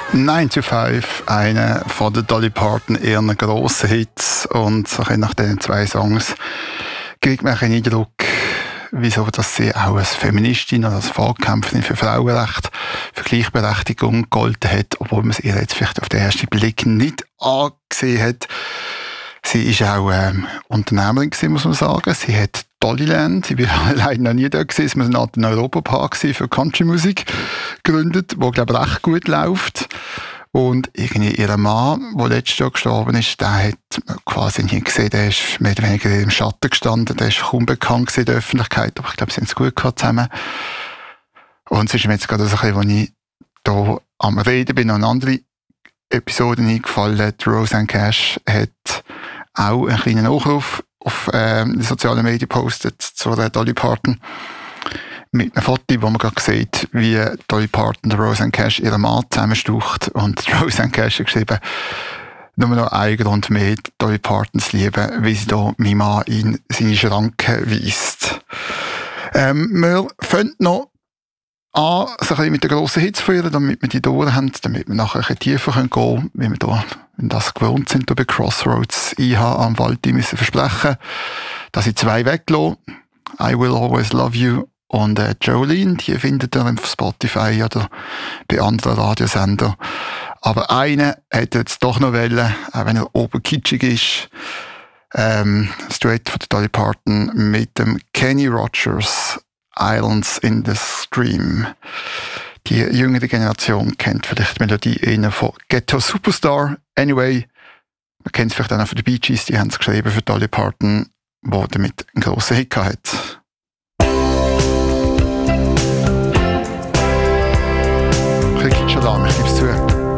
9 to 5, einer von der Dolly Parton eher grossen Hits. Und so nach diesen 2 Songs kriegt man einen Eindruck, wieso dass sie auch als Feministin oder als Vorkämpferin für Frauenrecht, für Gleichberechtigung gegolten hat, obwohl man es ihr jetzt vielleicht auf den ersten Blick nicht angesehen hat. Sie war auch Unternehmerin, muss man sagen. Sie hat Dollyland, ich war leider noch nie da gewesen, es war ein Europapark für Countrymusik gegründet, wo glaube ich recht gut läuft. Und irgendwie ihr Mann, der letztes Jahr gestorben ist, der hat quasi nie gesehen, der ist mehr oder weniger im Schatten gestanden, der ist kaum bekannt in der Öffentlichkeit, aber ich glaube, sie haben es gut gehabt zusammen. Und es ist mir jetzt gerade so ein bisschen, als ich hier am Reden bin, noch eine andere Episode eingefallen. Die Roseanne Cash hat auch einen kleinen Nachruf auf die sozialen Medien gepostet zu der Dolly Parton. Mit einem Foto, wo man gerade sieht, wie Dolly Parton, der Roseanne Cash, ihren Mann zusammenstaucht. Und die Roseanne Cash hat geschrieben, nur noch ein Grund mehr, Dolly Parton zu lieben, wie sie da meinen Mann in seine Schranken weist. Wir fangen noch an, so ein bisschen mit den grossen Hits führen, damit wir die durch haben, damit wir nachher ein bisschen tiefer gehen können, wie wir da, wenn das gewohnt sind, bei Crossroads IH am Wald, die müssen versprechen, dass ich 2 weglasse. I Will Always Love You und Jolene, die findet ihr auf Spotify oder bei anderen Radiosendern. Aber einen hätte jetzt doch noch wollen, auch wenn er oben kitschig ist, straight von der Dolly Parton mit dem Kenny Rogers, Islands in the Stream. Die jüngere Generation kennt vielleicht die Melodie eher von Ghetto Superstar. Anyway, man kennt es vielleicht auch noch von den Bee Gees, die haben es geschrieben für Dolly Parton, die damit einen grossen Hit hatte.